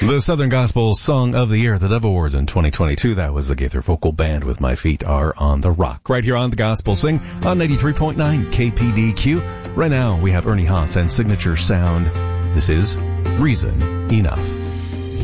The Southern Gospel Song of the Year at the Dove Awards in 2022. That was the Gaither Vocal Band with My Feet Are on the Rock. Right here on the Gospel Sing on 93.9 KPDQ. Right now we have Ernie Haas and Signature Sound. This is Reason Enough.